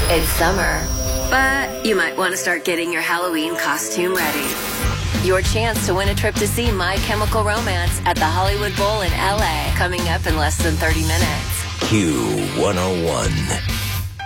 It's summer. But you might want to start getting your Halloween costume ready. Your chance to win a trip to see My Chemical Romance at the Hollywood Bowl in LA, coming up in less than 30 minutes. Q101.